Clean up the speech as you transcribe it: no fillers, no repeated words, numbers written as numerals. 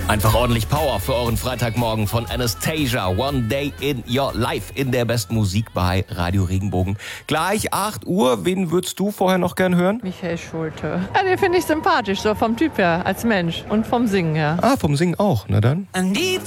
Einfach ordentlich Power für euren Freitagmorgen von Anastasia. One Day in Your Life in der besten Musik bei Radio Regenbogen. Gleich 8 Uhr. Wen würdest du vorher noch gern hören? Michael Schulte. Ja, den finde ich sympathisch, so vom Typ her, als Mensch und vom Singen her. Ah, vom Singen auch. Na dann. I need